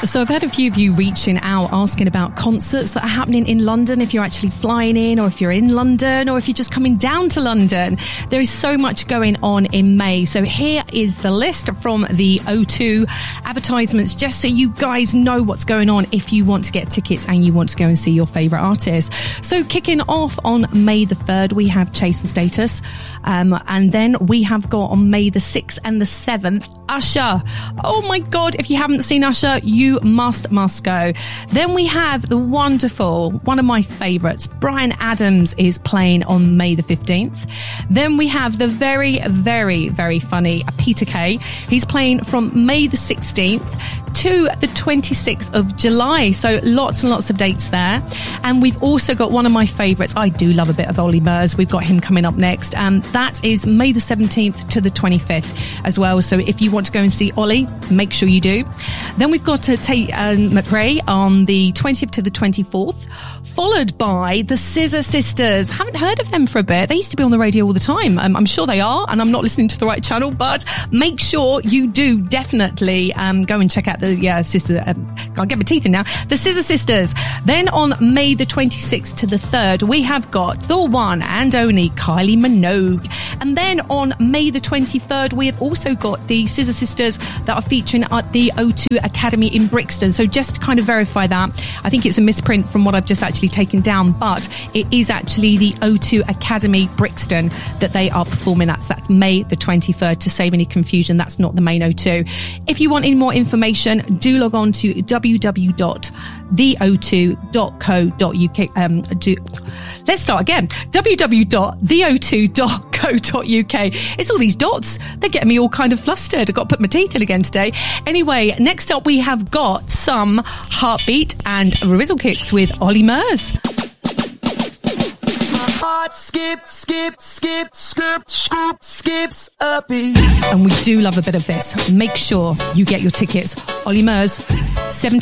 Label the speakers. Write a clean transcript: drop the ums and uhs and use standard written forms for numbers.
Speaker 1: So I've had a few of you reaching out asking about concerts that are happening in London, if you're actually flying in or if you're in London or if you're just coming down to London. There is so much going on in May. So here is the list from the O2 advertisements, just so you guys know what's going on if you want to get tickets and you want to go and see your favourite artists. So kicking off on May the 3rd, we have Chase the Status. And then we have got on May the 6th and the 7th, Usher. Oh my God, if you haven't seen Usher, you must go. Then we have the wonderful, one of my favourites, Bryan Adams is playing on May the 15th. Then we have the very, very, very funny Peter Kay. He's playing from May the 16th to the 26th of July. So lots and lots of dates there. And we've also got one of my favourites. I do love a bit of Ollie Murs. We've got him coming up next. And that is May the 17th to the 25th as well. So if you want to go and see Ollie, make sure you do. Then we've got Tate McRae on the 20th to the 24th, followed by the Scissor Sisters. Haven't heard of them for a bit. They used to be on the radio all the time. I'm sure they are, and I'm not listening to the right channel, but make sure you do definitely go and check out the sister. I'll get my teeth in now. The Scissor Sisters. Then on May the 26th to the 3rd, we have got the one and only Kylie Minogue. And then on May the 23rd, we have also got the Scissor Sisters that are featuring at the O2 Academy in Brixton. So just to kind of verify that, I think it's a misprint from what I've just actually taken down, but it is actually the O2 Academy Brixton that they are performing at. So that's May the 23rd. To save any confusion, that's not the main O2. If you want any more information, do log on to www.theo2.co.uk. Let's start again. www.theo2.co.uk. It's all these dots. They're getting me all kind of flustered. I've got to put my teeth in again today. Anyway, next up we have got some Heartbeat and Rizzle Kicks with Ollie Murs.
Speaker 2: Heart skips a beat.
Speaker 1: And we do love a bit of this. Make sure you get your tickets. Ollie Murs, 17th